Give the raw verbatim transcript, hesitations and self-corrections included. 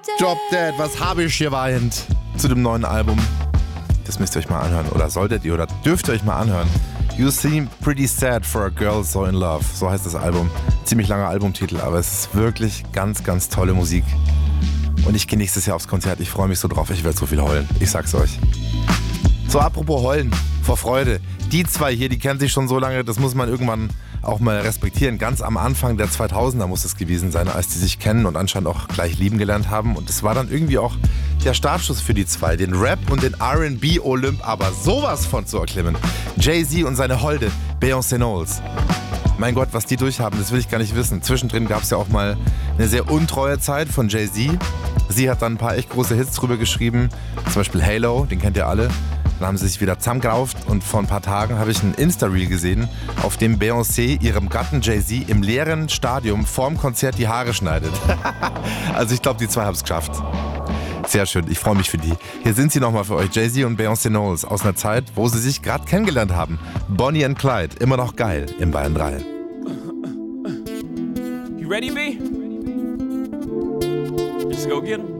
Drop Dead, was habe ich geweint zu dem neuen Album? Das müsst ihr euch mal anhören. Oder solltet ihr oder dürft ihr euch mal anhören. You Seem Pretty Sad for a Girl So in Love. So heißt das Album. Ziemlich langer Albumtitel, aber es ist wirklich ganz, ganz tolle Musik. Und ich gehe nächstes Jahr aufs Konzert. Ich freue mich so drauf. Ich werde so viel heulen. Ich sag's euch. So, apropos heulen, vor Freude. Die zwei hier, die kennen sich schon so lange, das muss man irgendwann auch mal respektieren. Ganz am Anfang der zweitausender muss es gewesen sein, als die sich kennen und anscheinend auch gleich lieben gelernt haben. Und das war dann irgendwie auch der Startschuss für die zwei, den Rap und den R and B Olymp aber sowas von zu erklimmen. Jay-Z und seine Holde, Beyoncé Knowles. Mein Gott, was die durchhaben, das will ich gar nicht wissen. Zwischendrin gab es ja auch mal eine sehr untreue Zeit von Jay-Z. Sie hat dann ein paar echt große Hits drüber geschrieben, zum Beispiel Halo, den kennt ihr alle. Dann haben sie sich wieder zusammengerauft und vor ein paar Tagen habe ich ein Insta-Reel gesehen, auf dem Beyoncé ihrem Gatten Jay-Z im leeren Stadium vorm Konzert die Haare schneidet. Also ich glaube, die zwei haben es geschafft. Sehr schön, ich freue mich für die. Hier sind sie nochmal für euch, Jay-Z und Beyoncé Knowles, aus einer Zeit, wo sie sich gerade kennengelernt haben. Bonnie and Clyde, immer noch geil im Bayern drei. You ready, B? Just go get 'em.